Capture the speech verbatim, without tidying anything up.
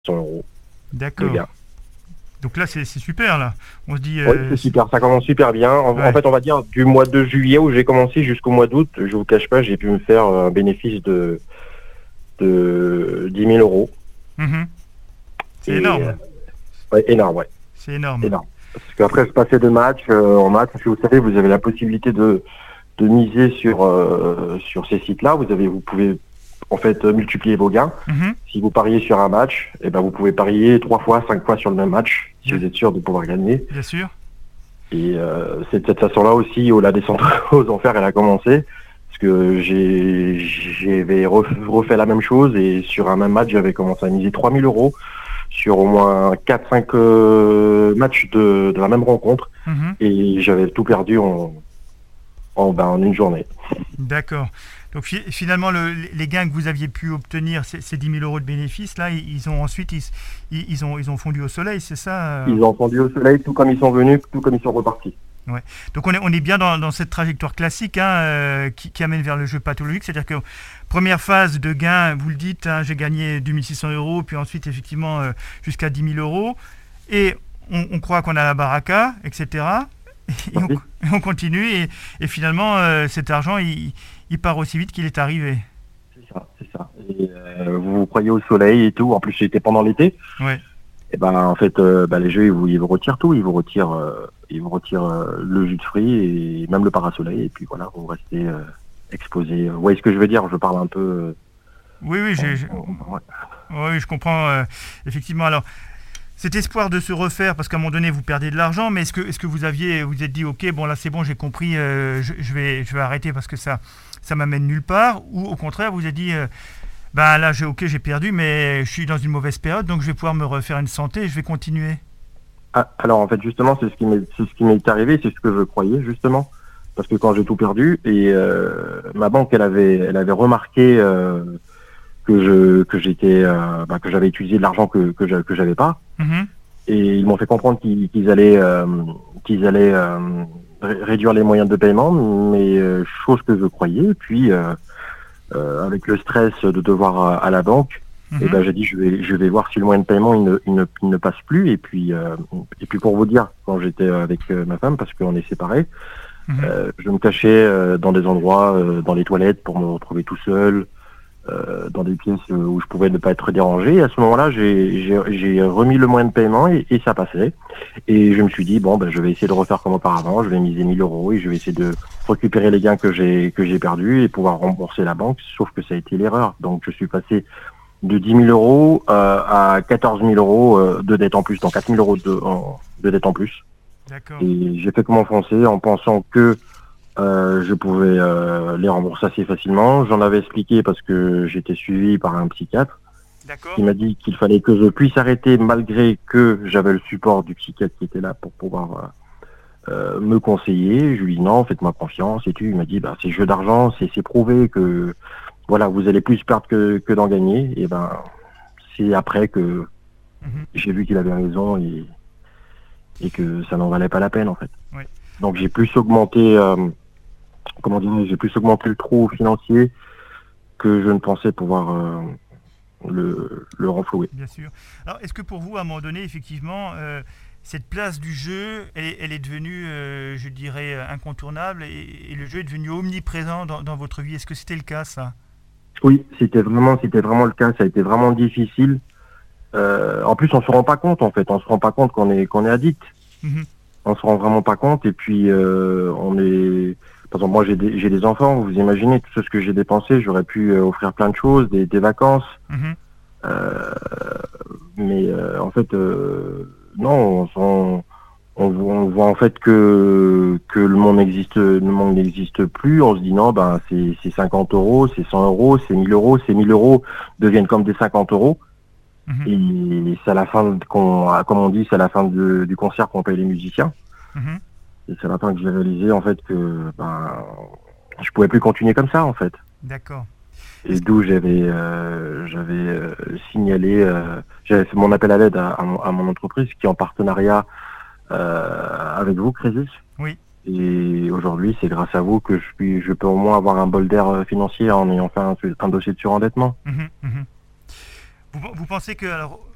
cent euros de D'accord. gain. Donc là, c'est c'est super, là. On se dit... Oui, euh, c'est super, ça commence super bien. En, en ouais. fait, on va dire du mois de juillet où j'ai commencé jusqu'au mois d'août, je vous cache pas, j'ai pu me faire un bénéfice de, de dix mille euros. Mhm. C'est Et euh, énorme. ouais, énorme, ouais, C'est énorme. énorme. Parce qu'après, se passer de match euh, en match, parce que vous savez, vous avez la possibilité de, de miser sur, euh, sur ces sites-là. Vous avez, vous pouvez en fait euh, multiplier vos gains. Mhm. Si vous pariez sur un match, eh ben, vous pouvez parier trois fois, cinq fois sur le même match, si Bien, vous êtes sûr de pouvoir gagner. bien sûr. Et euh, c'est de cette façon-là aussi où la descente aux enfers, elle a commencé. Parce que j'ai, j'avais ref- refait la même chose et sur un même match, j'avais commencé à miser trois mille euros sur au moins quatre cinq euh, matchs de, de la même rencontre. Mhm. Et j'avais tout perdu en, en, ben, en une journée. D'accord. Donc fi- finalement, le- les gains que vous aviez pu obtenir, ces, ces dix mille euros de bénéfices, là, ils, ils ont ensuite, ils, ils, ils ont, ils ont fondu au soleil, c'est ça euh Ils ont fondu au soleil, tout comme ils sont venus, tout comme ils sont repartis. Ouais. Donc on est, on est bien dans, dans cette trajectoire classique hein, euh, qui, qui amène vers le jeu pathologique, c'est-à-dire que première phase de gain, vous le dites, hein, j'ai gagné deux mille six cents euros, puis ensuite effectivement euh, jusqu'à dix mille euros, et on, on croit qu'on a la baraka, et cetera. Et on, Merci. et on continue, et, et finalement euh, cet argent, il, il part aussi vite qu'il est arrivé. C'est ça, c'est ça. Et euh, vous vous croyez au soleil et tout. En plus, c'était pendant l'été. Ouais, Et ben en fait, euh, ben, les jeux, ils vous, ils vous retirent tout. Ils vous retirent, euh, ils vous retirent euh, le jus de fruits et même le parasoleil. Et puis voilà, vous restez euh, exposé. Vous voyez ce que je veux dire? Je parle un peu. Euh, oui, oui, j'ai, en- j'ai- en- ouais. oui, je comprends euh, effectivement. Alors, cet espoir de se refaire, parce qu'à un moment donné, vous perdez de l'argent, mais est-ce que, est-ce que vous aviez, vous êtes dit, ok, bon là c'est bon, j'ai compris, euh, je, je vais, je vais arrêter parce que ça, ça m'amène nulle part, ou au contraire, vous vous êtes dit, euh, ben là, j'ai, ok, j'ai perdu, mais je suis dans une mauvaise période, donc je vais pouvoir me refaire une santé, et je vais continuer. Ah, alors en fait, justement, c'est ce qui m'est, c'est ce qui m'est arrivé, c'est ce que je croyais justement, parce que quand j'ai tout perdu et euh, ma banque, elle avait, elle avait remarqué euh, que je, que j'étais, euh, bah, que j'avais utilisé de l'argent que que j'a- que j'avais pas. Mhm, Et ils m'ont fait comprendre qu'ils qu'ils allaient, euh, qu'ils allaient euh, ré- réduire les moyens de paiement, mais euh, chose que je croyais. Et puis, euh, euh, avec le stress de devoir à, à la banque, et mhm, ben j'ai dit je vais, je vais voir si le moyen de paiement il ne, il ne, il ne passe plus. Et puis, euh, et puis pour vous dire, quand j'étais avec euh, ma femme, parce qu'on est séparés, mhm. euh, je me cachais euh, dans des endroits, euh, dans les toilettes, pour me retrouver tout seul euh, dans des pièces euh, où je pouvais ne pas être dérangé. Et à ce moment-là, j'ai j'ai- j'ai remis le moyen de paiement et, et ça passait. Et je me suis dit, bon, ben, je vais essayer de refaire comme auparavant, je vais miser mille euros et je vais essayer de récupérer les gains que j'ai que j'ai perdus et pouvoir rembourser la banque, sauf que ça a été l'erreur. Donc je suis passé de dix mille euros euh, à quatorze mille euros euh, de dette en plus, donc quatre mille euros de, en- de dette en plus. D'accord. Et j'ai fait comme enfoncer en pensant que euh, je pouvais euh, les rembourser assez facilement. J'en avais expliqué parce que j'étais suivi par un psychiatre qui D'accord. m'a dit qu'il fallait que je puisse arrêter malgré que j'avais le support du psychiatre qui était là pour pouvoir euh, me conseiller. Je lui ai dit non, faites-moi confiance et tout. Il m'a dit bah c'est jeu d'argent, c'est c'est prouvé que voilà vous allez plus perdre que, que d'en gagner. Et ben c'est après que Mhm. j'ai vu qu'il avait raison et, et que ça n'en valait pas la peine en fait. Ouais. Donc j'ai plus augmenté euh, comment dire, j'ai plus augmenté le trou financier que je ne pensais pouvoir euh, le, le renflouer. Bien sûr. Alors, est-ce que pour vous, à un moment donné, effectivement, euh, cette place du jeu, elle, est- elle est devenue, euh, je dirais, euh, incontournable et, et le jeu est devenu omniprésent dans, dans votre vie? Est-ce que c'était le cas, ça? Oui, c'était vraiment, c'était vraiment le cas. Ça a été vraiment difficile. Euh, en plus, on se rend pas compte en fait. On se rend pas compte qu'on est qu'on est addict. Mhm. On se rend vraiment pas compte. Et puis euh, on est. Par exemple, moi j'ai des j'ai des enfants. Vous imaginez tout ce que j'ai dépensé. J'aurais pu euh, offrir plein de choses, des, des vacances. Mhm. Euh, mais euh, en fait, euh, non. On, on, on voit, on voit en fait que que le monde n'existe, le monde n'existe plus. On se dit non, ben c'est c'est cinquante euros, c'est cent euros, c'est mille euros, ces mille euros deviennent comme des cinquante euros. Mhm. Et c'est à la fin, qu'on, comme on dit, c'est à la fin de- du concert qu'on paye les musiciens. Mhm. Et c'est à la fin que j'ai réalisé en fait que ben je pouvais plus continuer comme ça en fait. D'accord. Et Est-ce que- d'où j'avais euh, j'avais euh, signalé, euh, j'avais fait mon appel à l'aide à, à mon, à mon entreprise qui est en partenariat euh, avec vous, Crésus. Oui. Et aujourd'hui, c'est grâce à vous que je puis, je peux au moins avoir un bol d'air euh, financier en ayant fait un, un dossier de surendettement. Mhm. Mhm. Vous, vous pensez que, alors,